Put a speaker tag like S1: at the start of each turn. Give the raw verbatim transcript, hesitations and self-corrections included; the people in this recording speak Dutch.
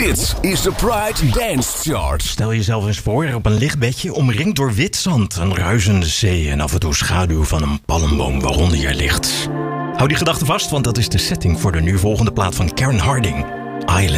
S1: Dit is de Pride Dance Chart.
S2: Stel jezelf eens voor op een lichtbedje, omringd door wit zand, een ruisende zee en af en toe schaduw van een palmboom waaronder je ligt. Hou die gedachte vast, want dat is de setting voor de nu volgende plaat van Karen Harding.